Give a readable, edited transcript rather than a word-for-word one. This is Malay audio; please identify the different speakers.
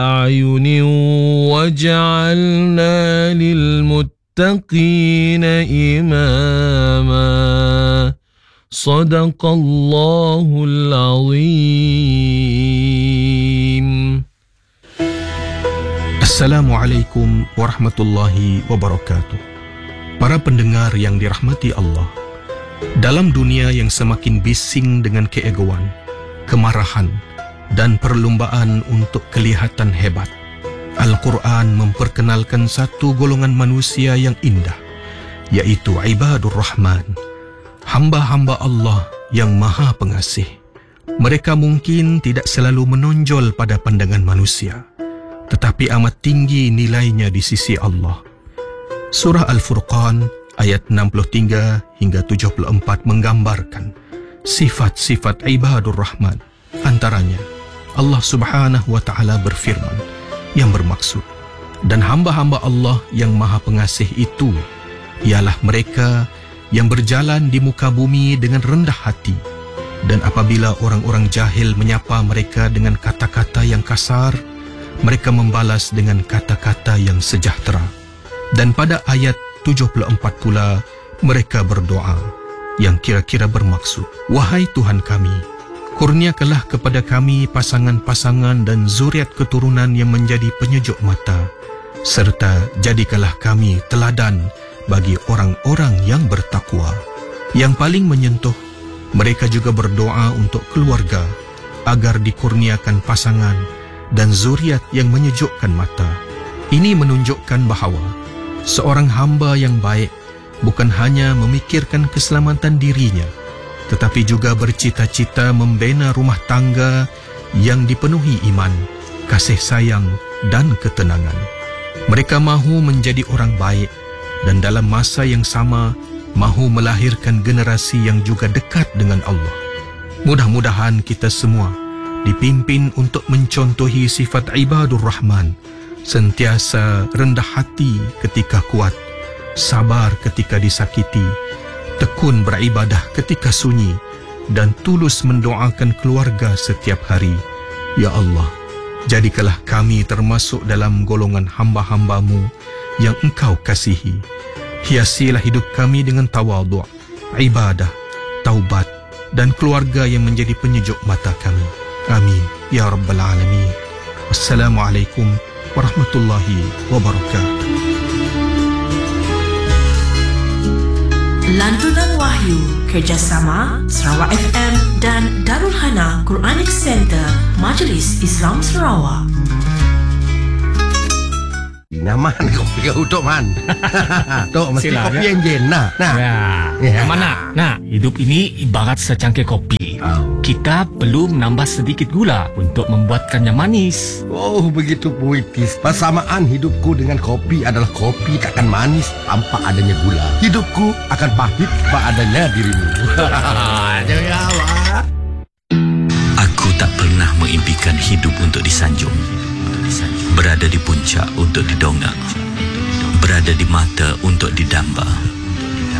Speaker 1: أعين وجعلنا للمتقين إماما صدق الله العظيم.
Speaker 2: Assalamualaikum warahmatullahi wabarakatuh. Para pendengar yang dirahmati Allah, dalam dunia yang semakin bising dengan keegoan, kemarahan dan perlumbaan untuk kelihatan hebat, Al-Quran memperkenalkan satu golongan manusia yang indah, yaitu Ibadur Rahman, hamba-hamba Allah yang maha pengasih. Mereka mungkin tidak selalu menonjol pada pandangan manusia, tetapi amat tinggi nilainya di sisi Allah. Surah Al-Furqan ayat 63 hingga 74 menggambarkan sifat-sifat Ibadur Rahman. Antaranya, Allah Subhanahu wa Ta'ala berfirman yang bermaksud, dan hamba-hamba Allah yang maha pengasih itu ialah mereka yang berjalan di muka bumi dengan rendah hati, dan apabila orang-orang jahil menyapa mereka dengan kata-kata yang kasar, mereka membalas dengan kata-kata yang sejahtera. Dan pada ayat 74 pula mereka berdoa yang kira-kira bermaksud, wahai Tuhan kami, kurniakanlah kepada kami pasangan-pasangan dan zuriat keturunan yang menjadi penyejuk mata, serta jadikanlah kami teladan bagi orang-orang yang bertakwa. Yang paling menyentuh, mereka juga berdoa untuk keluarga agar dikurniakan pasangan dan zuriat yang menyejukkan mata. Ini menunjukkan bahawa seorang hamba yang baik bukan hanya memikirkan keselamatan dirinya, tetapi juga bercita-cita membina rumah tangga yang dipenuhi iman, kasih sayang dan ketenangan. Mereka mahu menjadi orang baik dan dalam masa yang sama mahu melahirkan generasi yang juga dekat dengan Allah. Mudah-mudahan kita semua dipimpin untuk mencontohi sifat Ibadur Rahman, sentiasa rendah hati ketika kuat, sabar ketika disakiti, tekun beribadah ketika sunyi, dan tulus mendoakan keluarga setiap hari. Ya Allah, jadikanlah kami termasuk dalam golongan hamba-hamba-Mu yang Engkau kasihi. Hiasilah hidup kami dengan tawadhu', ibadah, taubat, dan keluarga yang menjadi penyejuk mata kami. Amin ya Rabbal Alamin. Wassalamualaikum warahmatullahi wabarakatuh.
Speaker 3: Lantunan Wahyu kerjasama Sarawak FM dan Darul Hana Quranic Center Majlis Islam Sarawak.
Speaker 4: Nyaman kopi kau Tok Man. Tok mesti
Speaker 5: Sila,
Speaker 4: kopi
Speaker 5: ya?
Speaker 4: enjen nah.
Speaker 5: Ya. Mana? Nah, hidup ini ibarat secangkir kopi. Kita perlu menambah sedikit gula untuk membuatkannya manis.
Speaker 4: Oh, begitu puitis. Persamaan hidupku dengan kopi adalah kopi takkan manis tanpa adanya gula. Hidupku akan pahit tanpa adanya dirimu. Jangan awak.
Speaker 6: Aku tak pernah mengimpikan hidup untuk disanjung, berada di puncak untuk didongak, berada di mata untuk didamba.